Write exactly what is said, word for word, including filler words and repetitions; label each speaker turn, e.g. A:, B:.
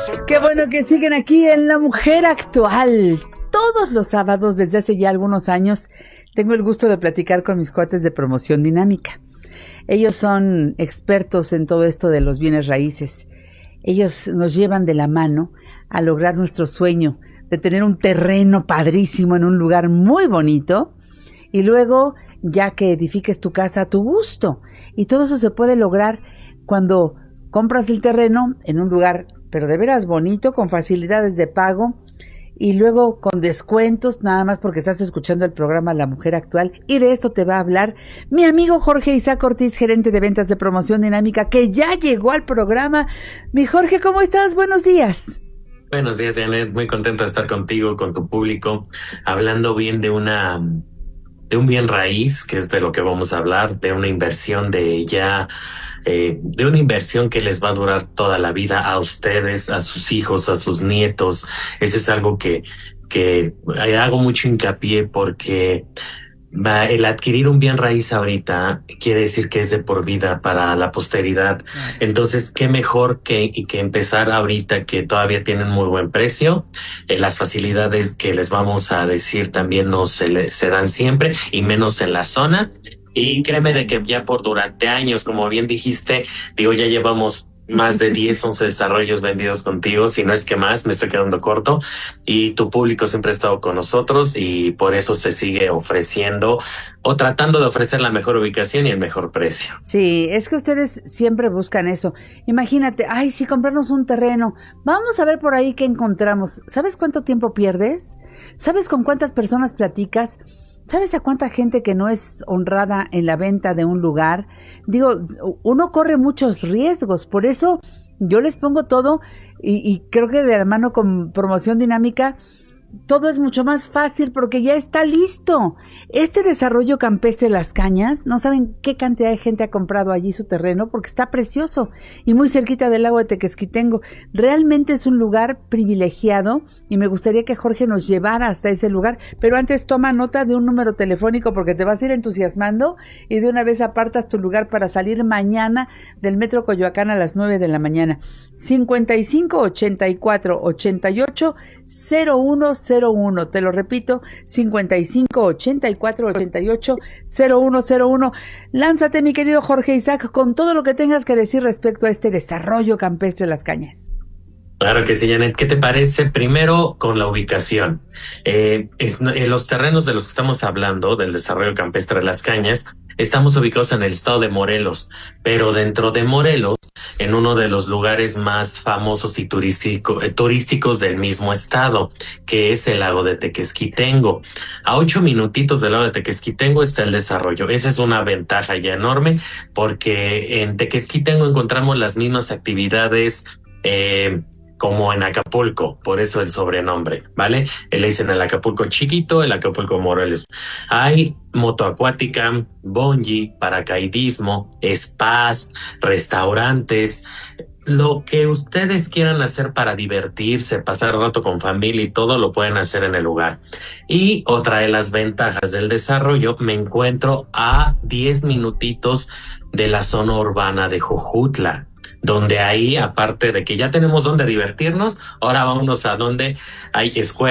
A: Qué bueno que siguen aquí en La Mujer Actual. Todos los sábados desde hace ya algunos años tengo el gusto de platicar con mis cuates de Promoción Dinámica. Ellos son expertos en todo esto de los bienes raíces. Ellos nos llevan de la mano a lograr nuestro sueño de tener un terreno padrísimo en un lugar muy bonito y luego ya que edifiques tu casa a tu gusto. Y todo eso se puede lograr cuando compras el terreno en un lugar, pero de veras bonito, con facilidades de pago y luego con descuentos, nada más porque estás escuchando el programa La Mujer Actual. Y de esto te va a hablar mi amigo Jorge Isaac Ortiz, gerente de ventas de Promoción Dinámica, que ya llegó al programa. Mi Jorge, ¿cómo estás? Buenos días.
B: Buenos días, Janet. Muy contento de estar contigo, con tu público, hablando bien de una... de un bien raíz, que es de lo que vamos a hablar, de una inversión de ya, eh, de una inversión que les va a durar toda la vida a ustedes, a sus hijos, a sus nietos. Eso es algo que, que hago mucho hincapié porque va, el adquirir un bien raíz ahorita quiere decir que es de por vida para la posteridad. Entonces, qué mejor que, que empezar ahorita que todavía tienen muy buen precio. Eh, las facilidades que les vamos a decir también no se, le, se dan siempre y menos en la zona. Y créeme de que ya por durante años, como bien dijiste, digo, ya llevamos más de diez, once desarrollos vendidos contigo, si no es que más, me estoy quedando corto, y tu público siempre ha estado con nosotros y por eso se sigue ofreciendo o tratando de ofrecer la mejor ubicación y el mejor precio.
A: Sí, es que ustedes siempre buscan eso. Imagínate, ay, sí, comprarnos un terreno, vamos a ver por ahí qué encontramos. ¿Sabes cuánto tiempo pierdes? ¿Sabes con cuántas personas platicas? ¿Sabes a cuánta gente que no es honrada en la venta de un lugar? Digo, uno corre muchos riesgos, por eso yo les pongo todo y, y creo que de la mano con Promoción Dinámica todo es mucho más fácil porque ya está listo. Este desarrollo campestre Las Cañas, no saben qué cantidad de gente ha comprado allí su terreno porque está precioso y muy cerquita del lago de Tequesquitengo. Realmente es un lugar privilegiado y me gustaría que Jorge nos llevara hasta ese lugar, pero antes toma nota de un número telefónico porque te vas a ir entusiasmando y de una vez apartas tu lugar para salir mañana del Metro Coyoacán a las nueve de la mañana. cincuenta y cinco, ochenta y cuatro, ochenta y ocho, cero uno cero uno, te lo repito, cincuenta y cinco, ochenta y cuatro, ochenta y ocho, cero uno cero uno. Lánzate, mi querido Jorge Isaac, con todo lo que tengas que decir respecto a este desarrollo campestre de Las Cañas.
B: Claro que sí, Janet. ¿Qué te parece? Primero, con la ubicación. Eh, es, en los terrenos de los que estamos hablando, del desarrollo campestre de Las Cañas, estamos ubicados en el estado de Morelos, pero dentro de Morelos, en uno de los lugares más famosos y turístico, eh, turísticos del mismo estado, que es el lago de Tequesquitengo. A ocho minutitos del lago de Tequesquitengo está el desarrollo. Esa es una ventaja ya enorme, porque en Tequesquitengo encontramos las mismas actividades, eh, como en Acapulco, por eso el sobrenombre, ¿vale? Le dicen el Acapulco chiquito, el Acapulco Morelos. Hay motoacuática, bungee, paracaidismo, spas, restaurantes, lo que ustedes quieran hacer para divertirse, pasar rato con familia y todo, lo pueden hacer en el lugar. Y otra de las ventajas del desarrollo, me encuentro a diez minutitos de la zona urbana de Jojutla, donde ahí, aparte de que ya tenemos donde divertirnos, ahora vámonos a donde hay escuelas,